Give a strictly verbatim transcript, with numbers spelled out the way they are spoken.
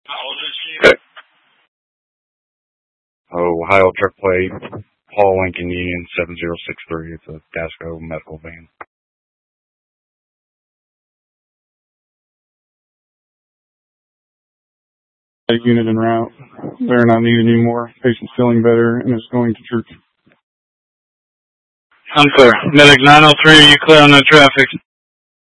Okay. Ohio truck plate, Paul Lincoln Union seven zero six three. It's a Dasco medical van. A unit en route. They're not needed anymore. Patient's feeling better and is going to church. I'm clear. Medic nine oh three, are you clear on the traffic?